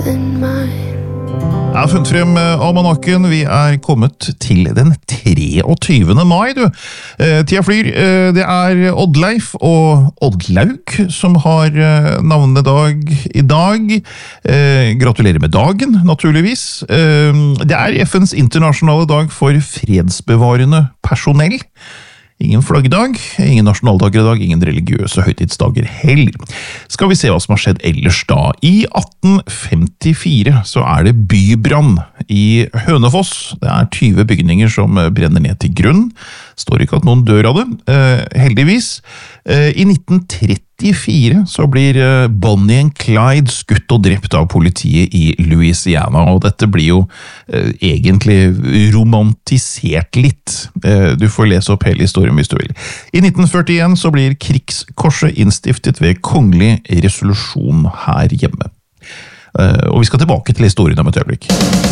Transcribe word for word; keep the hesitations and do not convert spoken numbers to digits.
Jeg har funnet frem almanakken. Vi er kommet til den treogtyvende mai, du. Eh, tida flyr. Eh, det er Oddleif og Oddlaug som har eh, navnedag i dag. Eh, gratulerer med dagen, naturligvis. Eh, det er F N's internasjonale dag for fredsbevarende personell. Ingen flaggdag, ingen nasjonaldager i dag, ingen religiøse høytidsdager heller. Skal vi se hva som har skjedd ellers da. I atten femtifire så er det bybrann i Hønefoss. Det er tyve bygninger som brenner ned til grunn. Står ikke at noen dør av det, eh, heldigvis. Eh, I nitten trettifire så blir Bonnie and Clyde skutt og drept av politiet i Louisiana, og dette blir jo eh, egentlig romantisert litt. Eh, du får lese opp hele historien hvis du vil. I nitten førtien så blir krigskorset innstiftet ved kongelig resolusjon her hjemme. Eh, og vi skal tilbake til historien om et øyeblikk.